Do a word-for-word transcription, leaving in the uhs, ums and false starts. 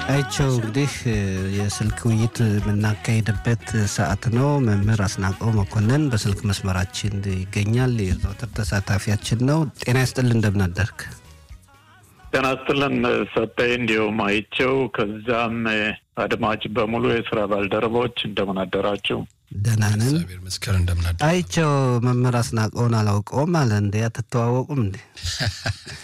አይቸው እንግዲህ የስልክ ውይይት የምናካሄድበት ሰዓት ነው። መምህር አስናቀው መኮንን በስልክ መስመራችን ይገኛል። የዘወትር ተሳታፊያችን ነው። ጤና ይስጥልን፣ እንደምን አደርክ? ጤና ይስጥልን ሰጠኝ። እንዲሁም አይቸው ከዛም አድማጭ በሙሉ የሥራ ባልደረቦች እንደምን አደራችሁ? ደህና ነን። እግዚአብሔር ይመስገን። እንደምን አደራችሁ? አይቸው መምህር አስናቀውን አላውቀውም አለ እንዴ? አትተዋወቁም እንዴ?